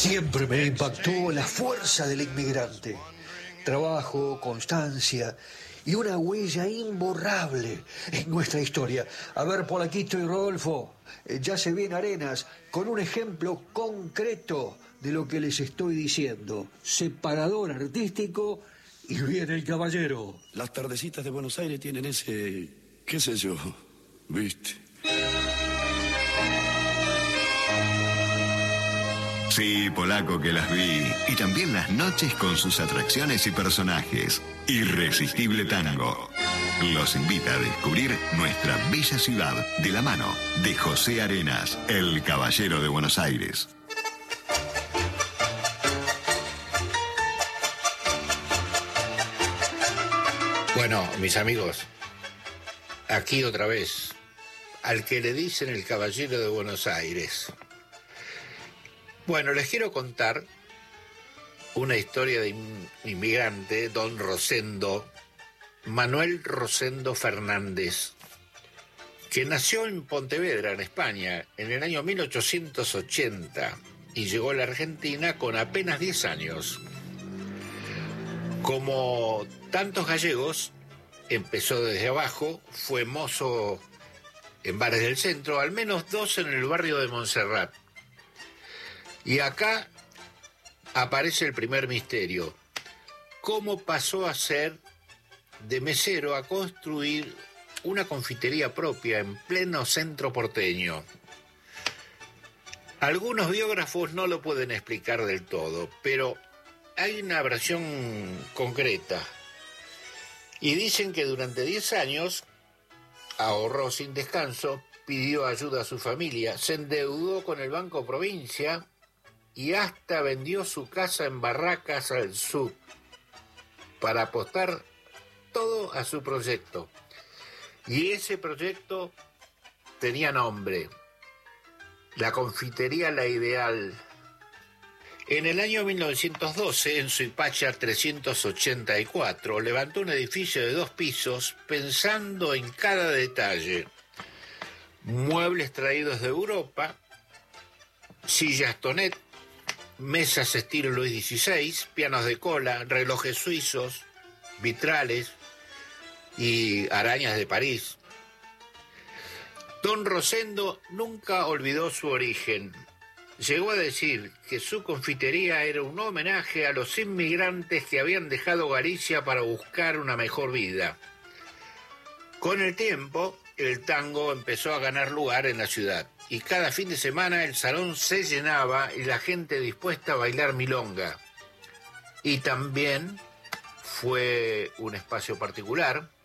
Siempre me impactó la fuerza del inmigrante. Trabajo, constancia y una huella imborrable en nuestra historia. A ver, Polaquito y Rodolfo, ya se ven Arenas con un ejemplo concreto de lo que les estoy diciendo. Separador artístico y viene el caballero. Las tardecitas de Buenos Aires tienen ese, qué sé yo, ¿viste? Sí, Polaco, que las vi. Y también las noches con sus atracciones y personajes. Irresistible Tango. Los invita a descubrir nuestra bella ciudad de la mano de José Arenas, el caballero de Buenos Aires. Bueno, mis amigos, aquí otra vez, al que le dicen el caballero de Buenos Aires. Bueno, les quiero contar una historia de un inmigrante, don Rosendo, Manuel Rosendo Fernández, que nació en Pontevedra, en España, en el año 1880 y llegó a la Argentina con apenas 10 años. Como tantos gallegos, empezó desde abajo, fue mozo en bares del centro, al menos 2 en el barrio de Montserrat. Y acá aparece el primer misterio. ¿Cómo pasó a ser de mesero a construir una confitería propia en pleno centro porteño? Algunos biógrafos no lo pueden explicar del todo, pero hay una versión concreta. Y dicen que durante 10 años ahorró sin descanso, pidió ayuda a su familia, se endeudó con el Banco Provincia y hasta vendió su casa en Barracas al Sur para apostar todo a su proyecto. Y ese proyecto tenía nombre: la confitería La Ideal. En el año 1912, en Suipacha 384, levantó un edificio de 2 pisos pensando en cada detalle. Muebles traídos de Europa, sillas Tonet, mesas estilo Luis XVI, pianos de cola, relojes suizos, vitrales y arañas de París. Don Rosendo nunca olvidó su origen. Llegó a decir que su confitería era un homenaje a los inmigrantes que habían dejado Galicia para buscar una mejor vida. Con el tiempo, el tango empezó a ganar lugar en la ciudad. Y cada fin de semana el salón se llenaba y la gente dispuesta a bailar milonga. Y también fue un espacio particular